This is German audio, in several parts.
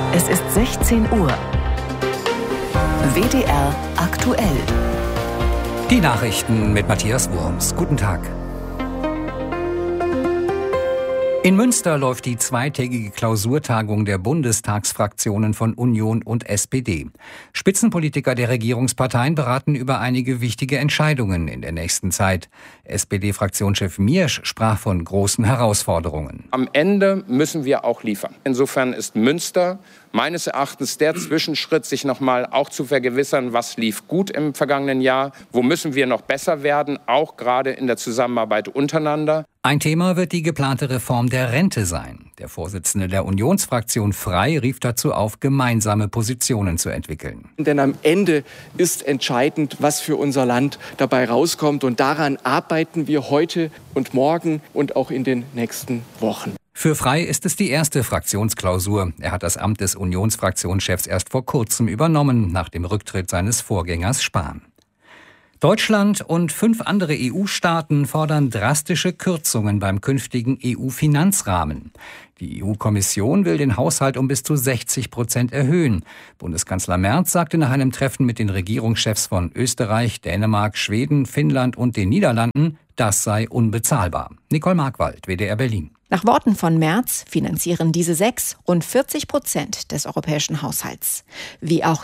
Es ist 16 Uhr. WDR aktuell. Die Nachrichten mit Matthias Wurms. Guten Tag. In Münster läuft die zweitägige Klausurtagung der Bundestagsfraktionen von Union und SPD. Spitzenpolitiker der Regierungsparteien beraten über einige wichtige Entscheidungen in der nächsten Zeit. SPD-Fraktionschef Miersch sprach von großen Herausforderungen. Am Ende müssen wir auch liefern. Insofern ist Münster meines Erachtens der Zwischenschritt, sich nochmal auch zu vergewissern, was lief gut im vergangenen Jahr, wo müssen wir noch besser werden, auch gerade in der Zusammenarbeit untereinander. Ein Thema wird die geplante Reform der Rente sein. Der Vorsitzende der Unionsfraktion Frei rief dazu auf, gemeinsame Positionen zu entwickeln. Denn am Ende ist entscheidend, was für unser Land dabei rauskommt. Und daran arbeiten wir heute und morgen und auch in den nächsten Wochen. Für Frei ist es die erste Fraktionsklausur. Er hat das Amt des Unionsfraktionschefs erst vor kurzem übernommen, nach dem Rücktritt seines Vorgängers Spahn. Deutschland und 5 andere EU-Staaten fordern drastische Kürzungen beim künftigen EU-Finanzrahmen. Die EU-Kommission will den Haushalt um bis zu 60% erhöhen. Bundeskanzler Merz sagte nach einem Treffen mit den Regierungschefs von Österreich, Dänemark, Schweden, Finnland und den Niederlanden, das sei unbezahlbar. Nicole Markwald, WDR Berlin. Nach Worten von Merz finanzieren diese 6 rund 40% des europäischen Haushalts. Wie auch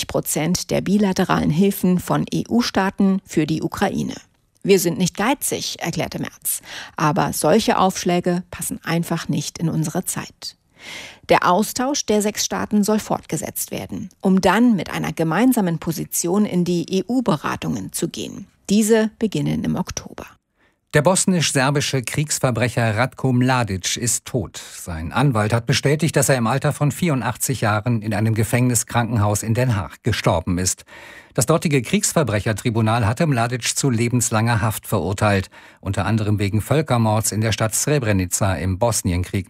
70% der bilateralen Hilfen von EU-Staaten für die Ukraine. Wir sind nicht geizig, erklärte Merz. Aber solche Aufschläge passen einfach nicht in unsere Zeit. Der Austausch der 6 Staaten soll fortgesetzt werden, um dann mit einer gemeinsamen Position in die EU-Beratungen zu gehen. Diese beginnen im Oktober. Der bosnisch-serbische Kriegsverbrecher Ratko Mladic ist tot. Sein Anwalt hat bestätigt, dass er im Alter von 84 Jahren in einem Gefängniskrankenhaus in Den Haag gestorben ist. Das dortige Kriegsverbrechertribunal hatte Mladic zu lebenslanger Haft verurteilt, unter anderem wegen Völkermords in der Stadt Srebrenica im Bosnienkrieg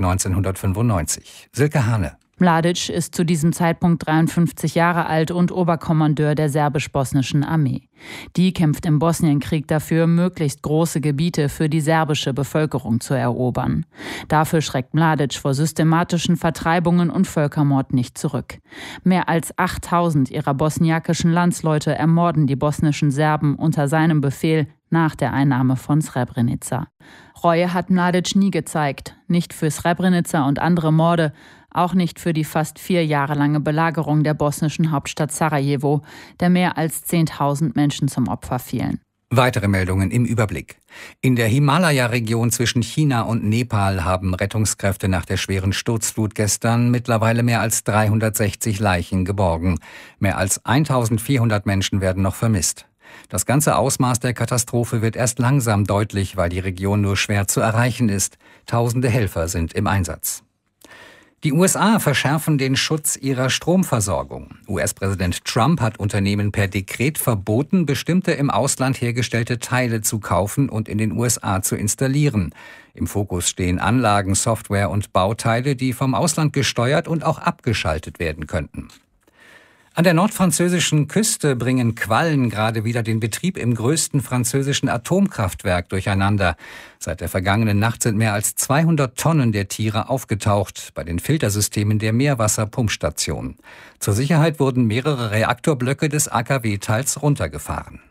1995. Silke Hane. Mladic ist zu diesem Zeitpunkt 53 Jahre alt und Oberkommandeur der serbisch-bosnischen Armee. Die kämpft im Bosnienkrieg dafür, möglichst große Gebiete für die serbische Bevölkerung zu erobern. Dafür schreckt Mladic vor systematischen Vertreibungen und Völkermord nicht zurück. Mehr als 8000 ihrer bosniakischen Landsleute ermorden die bosnischen Serben unter seinem Befehl nach der Einnahme von Srebrenica. Reue hat Mladic nie gezeigt, nicht für Srebrenica und andere Morde, auch nicht für die fast 4 Jahre lange Belagerung der bosnischen Hauptstadt Sarajevo, der mehr als 10.000 Menschen zum Opfer fielen. Weitere Meldungen im Überblick. In der Himalaya-Region zwischen China und Nepal haben Rettungskräfte nach der schweren Sturzflut gestern mittlerweile mehr als 360 Leichen geborgen. Mehr als 1.400 Menschen werden noch vermisst. Das ganze Ausmaß der Katastrophe wird erst langsam deutlich, weil die Region nur schwer zu erreichen ist. Tausende Helfer sind im Einsatz. Die USA verschärfen den Schutz ihrer Stromversorgung. US-Präsident Trump hat Unternehmen per Dekret verboten, bestimmte im Ausland hergestellte Teile zu kaufen und in den USA zu installieren. Im Fokus stehen Anlagen, Software und Bauteile, die vom Ausland gesteuert und auch abgeschaltet werden könnten. An der nordfranzösischen Küste bringen Quallen gerade wieder den Betrieb im größten französischen Atomkraftwerk durcheinander. Seit der vergangenen Nacht sind mehr als 200 Tonnen der Tiere aufgetaucht bei den Filtersystemen der Meerwasserpumpstation. Zur Sicherheit wurden mehrere Reaktorblöcke des AKW-Teils runtergefahren.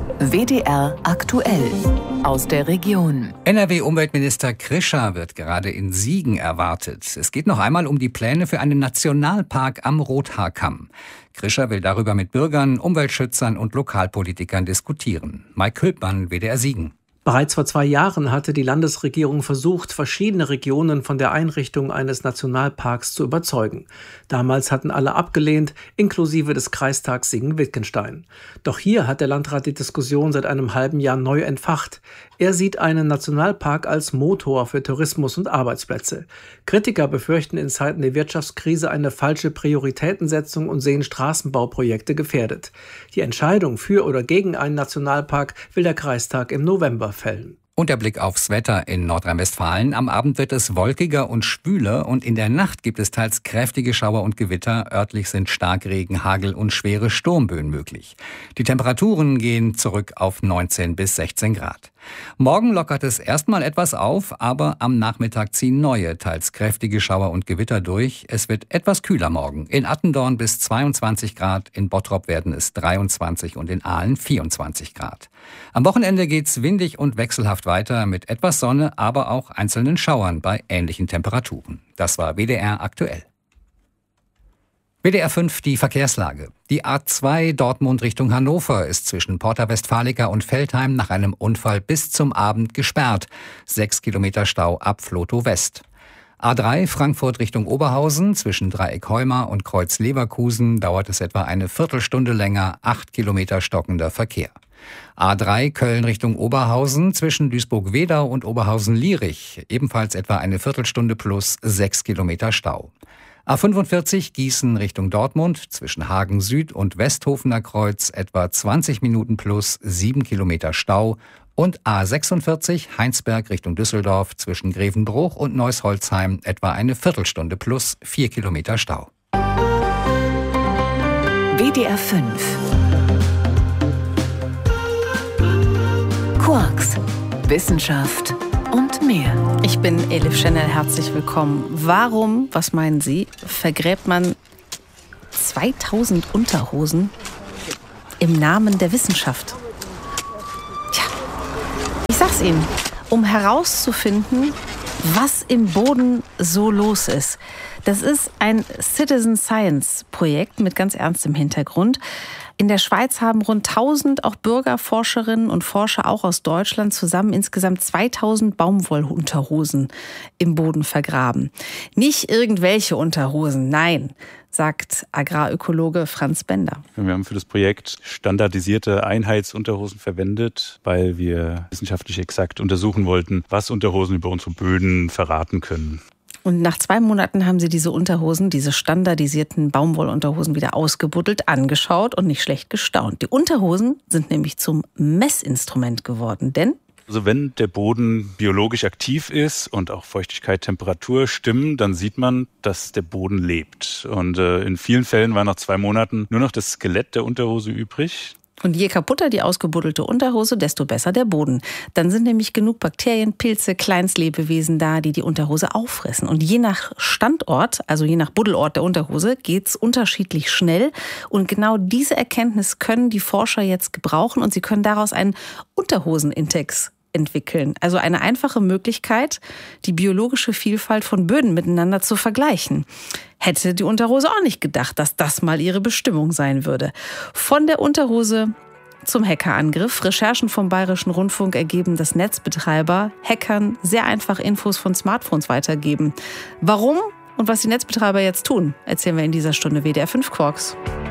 WDR aktuell aus der Region. NRW-Umweltminister Krischer wird gerade in Siegen erwartet. Es geht noch einmal um die Pläne für einen Nationalpark am Rothaarkamm. Krischer will darüber mit Bürgern, Umweltschützern und Lokalpolitikern diskutieren. Mike Hülpmann, WDR Siegen. Bereits vor 2 Jahren hatte die Landesregierung versucht, verschiedene Regionen von der Einrichtung eines Nationalparks zu überzeugen. Damals hatten alle abgelehnt, inklusive des Kreistags Siegen-Wittgenstein. Doch hier hat der Landrat die Diskussion seit einem halben Jahr neu entfacht. Er sieht einen Nationalpark als Motor für Tourismus und Arbeitsplätze. Kritiker befürchten in Zeiten der Wirtschaftskrise eine falsche Prioritätensetzung und sehen Straßenbauprojekte gefährdet. Die Entscheidung für oder gegen einen Nationalpark will der Kreistag im November fällen. Und der Blick aufs Wetter in Nordrhein-Westfalen. Am Abend wird es wolkiger und schwüler und in der Nacht gibt es teils kräftige Schauer und Gewitter. Örtlich sind Starkregen, Hagel und schwere Sturmböen möglich. Die Temperaturen gehen zurück auf 19 bis 16 Grad. Morgen lockert es erstmal etwas auf, aber am Nachmittag ziehen neue, teils kräftige Schauer und Gewitter durch. Es wird etwas kühler morgen. In Attendorn bis 22 Grad, in Bottrop werden es 23 und in Aalen 24 Grad. Am Wochenende geht's windig und wechselhaft weiter mit etwas Sonne, aber auch einzelnen Schauern bei ähnlichen Temperaturen. Das war WDR aktuell. WDR 5, die Verkehrslage. Die A2 Dortmund Richtung Hannover ist zwischen Porta Westfalica und Veltheim nach einem Unfall bis zum Abend gesperrt. 6 Kilometer Stau ab Vlotho West. A3 Frankfurt Richtung Oberhausen zwischen Dreieck Heuma und Kreuz Leverkusen dauert es etwa eine Viertelstunde länger, 8 Kilometer stockender Verkehr. A3 Köln Richtung Oberhausen zwischen Duisburg-Wedau und Oberhausen-Lierich, ebenfalls etwa eine Viertelstunde plus 6 Kilometer Stau. A45 Gießen Richtung Dortmund zwischen Hagen Süd und Westhofener Kreuz etwa 20 Minuten plus 7 Kilometer Stau und A46 Heinsberg Richtung Düsseldorf zwischen Grevenbruch und Neuss-Holzheim etwa eine Viertelstunde plus 4 Kilometer Stau. WDR 5 Quarks, Wissenschaft und mehr. Ich bin Elif Schnell, herzlich willkommen. Warum, was meinen Sie, vergräbt man 2000 Unterhosen im Namen der Wissenschaft? Tja, ich sag's Ihnen, um herauszufinden, was im Boden so los ist. Das ist ein Citizen Science Projekt mit ganz ernstem Hintergrund. In der Schweiz haben rund 1000 auch Bürgerforscherinnen und Forscher auch aus Deutschland zusammen insgesamt 2000 Baumwollunterhosen im Boden vergraben. Nicht irgendwelche Unterhosen, nein, sagt Agrarökologe Franz Bender. Wir haben für das Projekt standardisierte Einheitsunterhosen verwendet, weil wir wissenschaftlich exakt untersuchen wollten, was Unterhosen über unsere Böden verraten können. Und nach 2 Monaten haben sie diese Unterhosen, diese standardisierten Baumwollunterhosen wieder ausgebuddelt, angeschaut und nicht schlecht gestaunt. Die Unterhosen sind nämlich zum Messinstrument geworden, denn also wenn der Boden biologisch aktiv ist und auch Feuchtigkeit, Temperatur stimmen, dann sieht man, dass der Boden lebt. Und in vielen Fällen war nach 2 Monaten nur noch das Skelett der Unterhose übrig. Und je kaputter die ausgebuddelte Unterhose, desto besser der Boden. Dann sind nämlich genug Bakterien, Pilze, Kleinstlebewesen da, die die Unterhose auffressen. Und je nach Standort, also je nach Buddelort der Unterhose, geht's unterschiedlich schnell. Und genau diese Erkenntnis können die Forscher jetzt gebrauchen und sie können daraus einen Unterhosenindex entwickeln. Also eine einfache Möglichkeit, die biologische Vielfalt von Böden miteinander zu vergleichen. Hätte die Unterhose auch nicht gedacht, dass das mal ihre Bestimmung sein würde. Von der Unterhose zum Hackerangriff. Recherchen vom Bayerischen Rundfunk ergeben, dass Netzbetreiber Hackern sehr einfach Infos von Smartphones weitergeben. Warum und was die Netzbetreiber jetzt tun, erzählen wir in dieser Stunde WDR 5 Quarks.